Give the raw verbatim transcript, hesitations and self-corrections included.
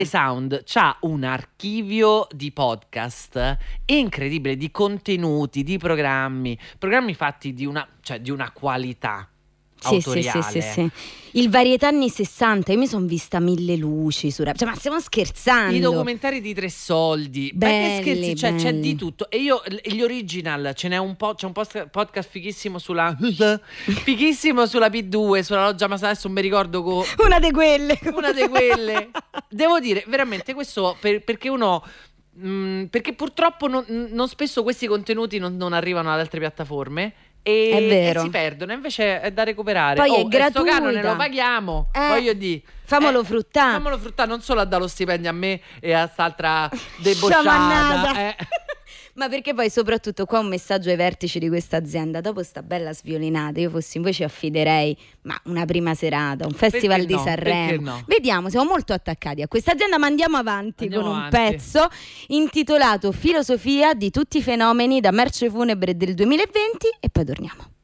Sound c'ha un archivio di podcast incredibile, di contenuti, di programmi, programmi fatti di una, cioè di una qualità Sì, autoriale. sì, sì, sì, sì. Il varietà anni sessanta, io mi sono vista Mille luci su Rap. Cioè, ma stiamo scherzando? I documentari di Tre Soldi, belli, ma che scherzi, cioè, c'è di belli. tutto. E io gli original, ce n'è un po', c'è un post- podcast fighissimo sulla fighissimo sulla P due, sulla Loggia Masana, adesso non mi ricordo co- Una di quelle. una di quelle. Devo dire, veramente questo per- perché uno mh, perché purtroppo non, non spesso questi contenuti non, non arrivano ad altre piattaforme. E, È vero. e si perdono, invece è da recuperare. Poi oh, è gratuita. Sto canone lo paghiamo, Eh, voglio dire, famolo eh, fruttare. Famolo fruttare, non solo a dare lo stipendio a me e a quest'altra Sciamannata. debosciata. Eh. Ma perché poi soprattutto qua un messaggio ai vertici di questa azienda: dopo sta bella sviolinata, io fossi in voi ci affiderei ma una prima serata, un festival Perché di no? Sanremo. Perché no? Vediamo, siamo molto attaccati a questa azienda, ma andiamo avanti Andiamo con un avanti. pezzo intitolato Filosofia di tutti i fenomeni da Merce Funebre del duemilaventi e poi torniamo.